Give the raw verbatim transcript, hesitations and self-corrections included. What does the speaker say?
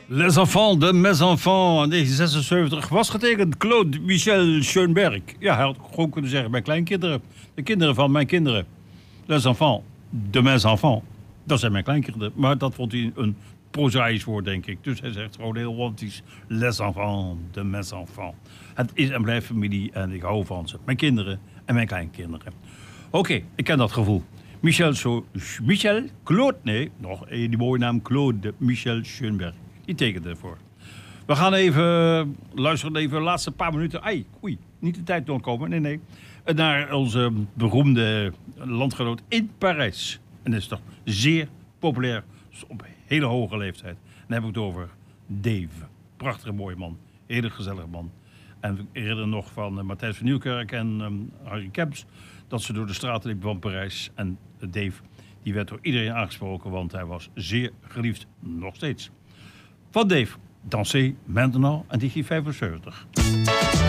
Les Enfants de Mes Enfants in negentien zesenzeventig was getekend Claude Michel Schoenberg. Ja, hij had gewoon kunnen zeggen mijn kleinkinderen. De kinderen van mijn kinderen. Les Enfants de Mes Enfants. Dat zijn mijn kleinkinderen. Maar dat vond hij een prozaïsch woord, denk ik. Dus hij zegt gewoon heel romantisch. Les Enfants de Mes Enfants. Het is en blijft familie en ik hou van ze. Mijn kinderen en mijn kleinkinderen. Oké, okay, ik ken dat gevoel. Michel, so, Michel Claude, nee, nog die mooie naam Claude Michel Schoenberg. Die tekent ervoor. We gaan even luisteren, even de laatste paar minuten. Ai, oei, niet de tijd doorkomen. Nee, nee. Naar onze beroemde landgenoot in Parijs. En dat is toch zeer populair. Op hele hoge leeftijd. En dan heb ik het over Dave. Prachtige mooie man. Hele gezellige man. En ik herinner nog van uh, Matthijs van Nieuwkerk en um, Harry Kemps. Dat ze door de straten liepen van Parijs. En uh, Dave, die werd door iedereen aangesproken. Want hij was zeer geliefd. Nog steeds. Van Dave. Danser maintenant en die vijfenzeventig.